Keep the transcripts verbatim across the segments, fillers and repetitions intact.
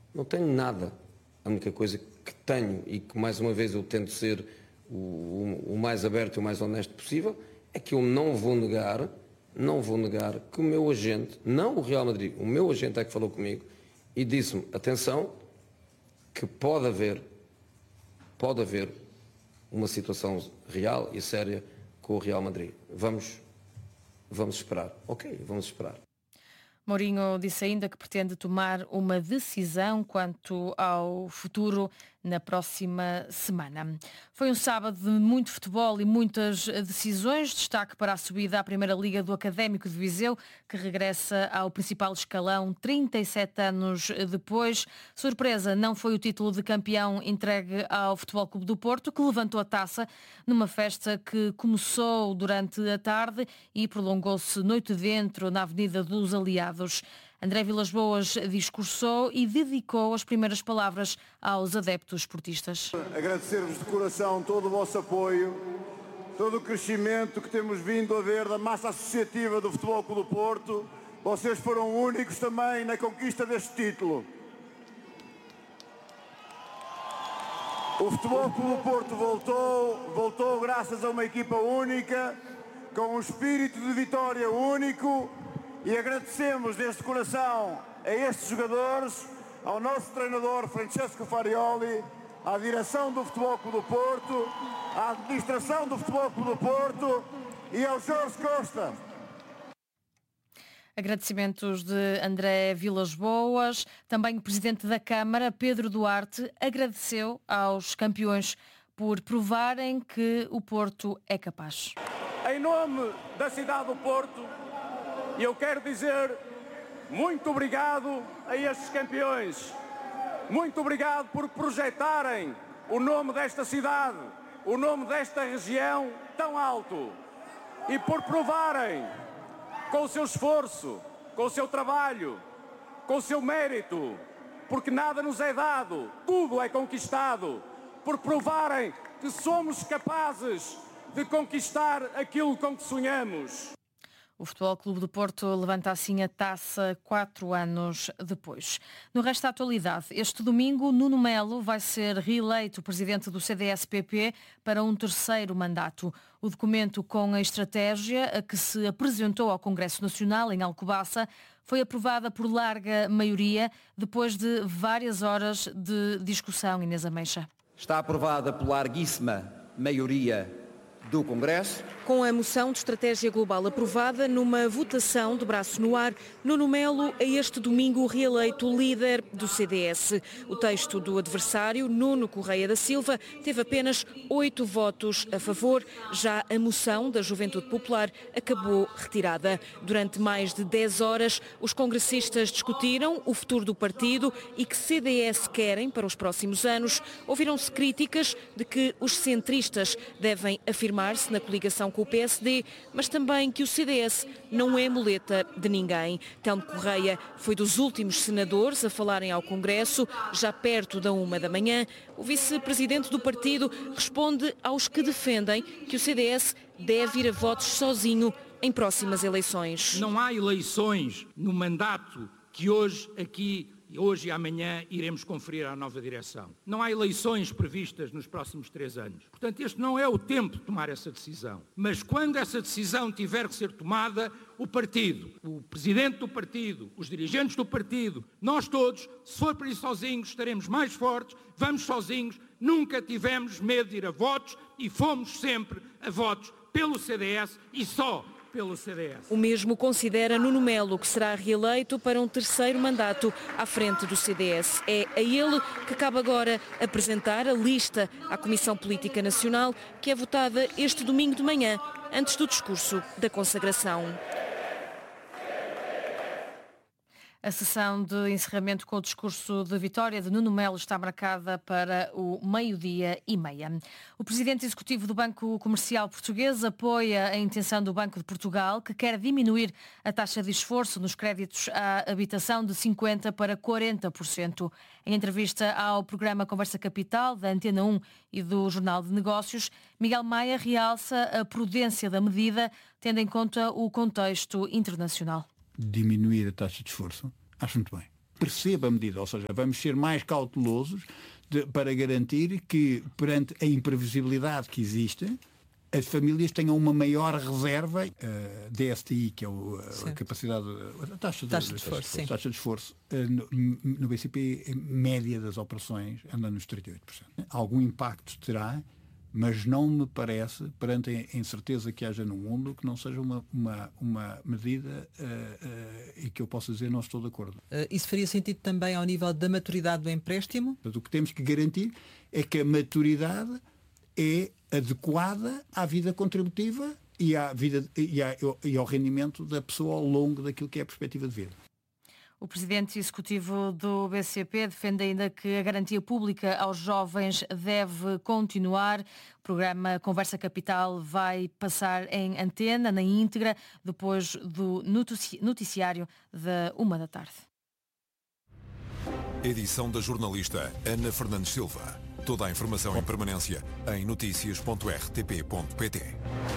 Não tenho nada. A única coisa que tenho, e que mais uma vez eu tento ser o, o, o mais aberto e o mais honesto possível, é que eu não vou negar, não vou negar que o meu agente, não o Real Madrid, o meu agente é que falou comigo e disse-me, atenção, que pode haver, pode haver uma situação real e séria com o Real Madrid. Vamos, vamos esperar. Ok, vamos esperar. Mourinho disse ainda que pretende tomar uma decisão quanto ao futuro na próxima semana. Foi um sábado de muito futebol e muitas decisões. Destaque para a subida à Primeira Liga do Académico de Viseu, que regressa ao principal escalão trinta e sete anos depois. Surpresa não foi o título de campeão entregue ao Futebol Clube do Porto, que levantou a taça numa festa que começou durante a tarde e prolongou-se noite dentro na Avenida dos Aliados. André Vilas-Boas discursou e dedicou as primeiras palavras aos adeptos esportistas. Agradecer-vos de coração todo o vosso apoio, todo o crescimento que temos vindo a ver da massa associativa do Futebol Clube do Porto. Vocês foram únicos também na conquista deste título. O Futebol Clube do Porto voltou, voltou graças a uma equipa única, com um espírito de vitória único. E agradecemos deste coração a estes jogadores, ao nosso treinador Francesco Farioli, à direção do Futebol Clube do Porto, à administração do Futebol Clube do Porto e ao Jorge Costa. Agradecimentos de André Vilas-Boas. Também o Presidente da Câmara, Pedro Duarte, agradeceu aos campeões por provarem que o Porto é capaz. Em nome da cidade do Porto, eu quero dizer muito obrigado a estes campeões. Muito obrigado por projetarem o nome desta cidade, o nome desta região tão alto e por provarem com o seu esforço, com o seu trabalho, com o seu mérito, porque nada nos é dado, tudo é conquistado, por provarem que somos capazes de conquistar aquilo com que sonhamos. O Futebol Clube do Porto levanta assim a taça quatro anos depois. No resto da atualidade, este domingo, Nuno Melo vai ser reeleito presidente do C D S P P para um terceiro mandato. O documento com a estratégia a que se apresentou ao Congresso Nacional em Alcobaça foi aprovada por larga maioria depois de várias horas de discussão. Inês Ameixa. Está aprovada por larguíssima maioria do Congresso. Com a moção de estratégia global aprovada numa votação de braço no ar, Nuno Melo é este domingo reeleito líder do C D S. O texto do adversário, Nuno Correia da Silva, teve apenas oito votos a favor. Já a moção da Juventude Popular acabou retirada. Durante mais de dez horas, os congressistas discutiram o futuro do partido e que C D S querem para os próximos anos. Ouviram-se críticas de que os centristas devem afirmar-se na coligação com o P S D, mas também que o C D S não é muleta de ninguém. Telmo Correia foi dos últimos senadores a falarem ao Congresso, já perto da uma da manhã. O vice-presidente do partido responde aos que defendem que o C D S deve ir a votos sozinho em próximas eleições. Não há eleições no mandato que hoje aqui hoje e amanhã iremos conferir à nova direção. Não há eleições previstas nos próximos três anos. Portanto, este não é o tempo de tomar essa decisão. Mas quando essa decisão tiver que ser tomada, o partido, o presidente do partido, os dirigentes do partido, nós todos, se for para ir sozinhos, estaremos mais fortes, vamos sozinhos, nunca tivemos medo de ir a votos e fomos sempre a votos pelo C D S e só pelo C D S. O mesmo considera Nuno Melo, que será reeleito para um terceiro mandato à frente do C D S. É a ele que cabe agora apresentar a lista à Comissão Política Nacional, que é votada este domingo de manhã, antes do discurso da consagração. A sessão de encerramento com o discurso de vitória de Nuno Melo está marcada para o meio-dia e meia. O presidente executivo do Banco Comercial Português apoia a intenção do Banco de Portugal, que quer diminuir a taxa de esforço nos créditos à habitação de cinquenta por cento para quarenta por cento. Em entrevista ao programa Conversa Capital, da Antena um e do Jornal de Negócios, Miguel Maia realça a prudência da medida, tendo em conta o contexto internacional. Diminuir a taxa de esforço, acho muito bem. perceba a medida, ou seja, vamos ser mais cautelosos de, para garantir que, perante a imprevisibilidade que existe, as famílias tenham uma maior reserva, uh, D S T I, que é o, a capacidade, a taxa de, taxa de esforço, taxa, taxa de esforço uh, no, no B C P, a média das operações anda nos trinta e oito por cento. Algum impacto terá, mas não me parece, perante a incerteza que haja no mundo, que não seja uma, uma, uma medida uh, uh, e que eu possa dizer não estou de acordo. Uh, isso faria sentido também ao nível da maturidade do empréstimo? Mas o que temos que garantir é que a maturidade é adequada à vida contributiva e, à vida, e, à, e ao rendimento da pessoa ao longo daquilo que é a perspectiva de vida. O presidente executivo do B C P defende ainda que a garantia pública aos jovens deve continuar. O programa Conversa Capital vai passar em antena, na íntegra, depois do noticiário da uma da tarde. Edição da jornalista Ana Fernandes Silva. Toda a informação em permanência em notícias ponto r t p ponto p t.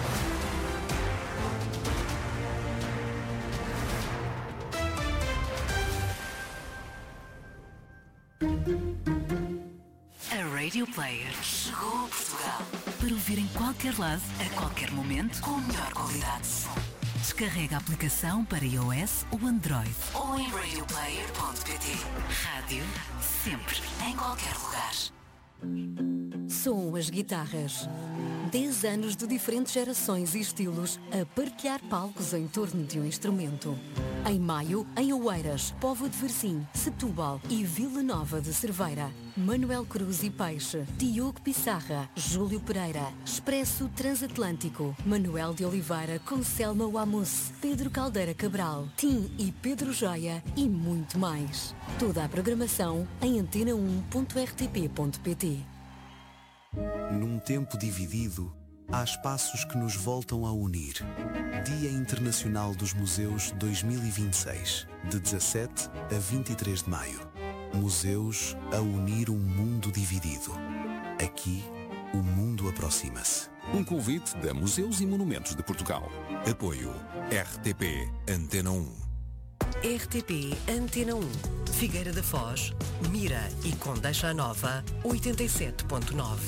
A Radio Player chegou a Portugal para ouvir em qualquer lado, a qualquer momento, com a melhor qualidade de som. Descarrega a aplicação para iOS ou Android ou em radio player ponto p t. Rádio sempre, em qualquer lugar. Som as guitarras. Dez anos de diferentes gerações e estilos a partilhar palcos em torno de um instrumento. Em maio, em Oeiras, Póvoa de Varzim, Setúbal e Vila Nova de Cerveira. Manuel Cruz e Peixe, Diogo Pissarra, Júlio Pereira, Expresso Transatlântico, Manuel de Oliveira com Selma Wamus, Pedro Caldeira Cabral, Tim e Pedro Joia e muito mais. Toda a programação em antena um ponto r t p ponto p t. Num tempo dividido, há espaços que nos voltam a unir. Dia Internacional dos Museus dois mil e vinte e seis, de dezassete a vinte e três de maio. Museus a unir um mundo dividido. Aqui, o mundo aproxima-se. Um convite da Museus e Monumentos de Portugal. Apoio R T P Antena um. R T P Antena um. Figueira da Foz, Mira e Condeixa Nova, oitenta e sete ponto nove.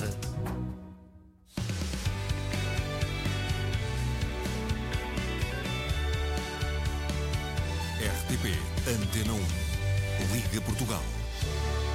R T P Antena um. Liga Portugal.